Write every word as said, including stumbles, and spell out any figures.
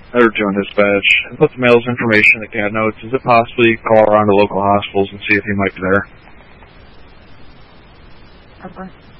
or doing dispatch. Put the mail's information in the cat notes. Is it possible you call around to local hospitals and see if he might be there? Okay.